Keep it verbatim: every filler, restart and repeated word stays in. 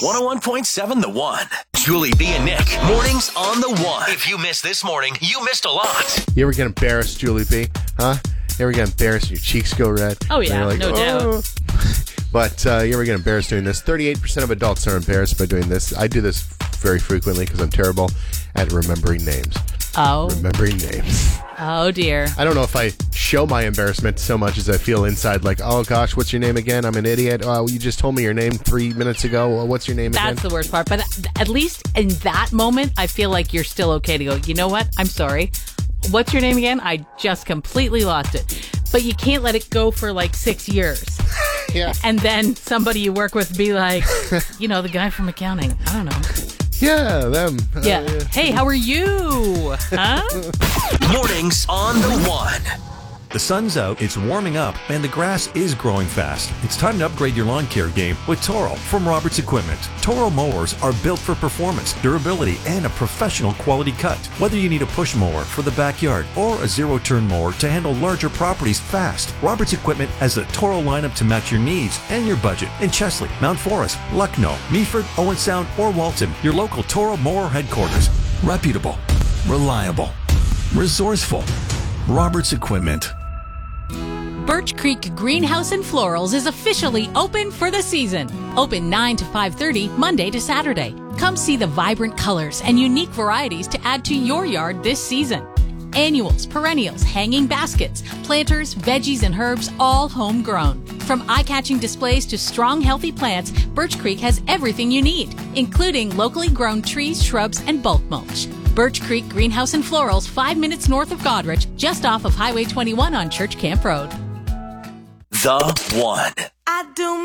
one oh one point seven The One. Julie B and Nick. Mornings on The One. If you missed this morning, you missed a lot. You ever get embarrassed, Julie B? Huh? You ever get embarrassed and your cheeks go red? Oh, yeah. Like, no oh. doubt. But uh, you ever get embarrassed doing this? thirty-eight percent of adults are embarrassed by doing this. I do this very frequently because I'm terrible at remembering names. Oh. Remembering names. Oh, dear. I don't know if I show my embarrassment so much as I feel inside like, oh, gosh, what's your name again? I'm an idiot. Oh, you just told me your name three minutes ago. What's your name That's again? That's the worst part. But at least in that moment, I feel like you're still okay to go, you know what? I'm sorry. What's your name again? I just completely lost it. But you can't let it go for like six years. Yeah. And then somebody you work with be like, you know, the guy from accounting. I don't know. Yeah, them. Yeah. Uh, yeah. Hey, how are you? Huh? Mornings on The One. The sun's out, it's warming up, and the grass is growing fast. It's time to upgrade your lawn care game with Toro from Roberts Equipment. Toro mowers are built for performance, durability, and a professional quality cut. Whether you need a push mower for the backyard or a zero-turn mower to handle larger properties fast, Roberts Equipment has the Toro lineup to match your needs and your budget in Chesley, Mount Forest, Lucknow, Meaford, Owen Sound, or Walton. Your local Toro mower headquarters. Reputable, reliable, resourceful. Roberts Equipment. Birch Creek Greenhouse and Florals is officially open for the season. Open nine to five thirty, Monday to Saturday. Come see the vibrant colors and unique varieties to add to your yard this season. Annuals, perennials, hanging baskets, planters, veggies, and herbs, all homegrown. From eye-catching displays to strong, healthy plants, Birch Creek has everything you need, including locally grown trees, shrubs, and bulk mulch. Birch Creek Greenhouse and Florals, five minutes north of Goderich, just off of Highway twenty-one on Church Camp Road. The One. I do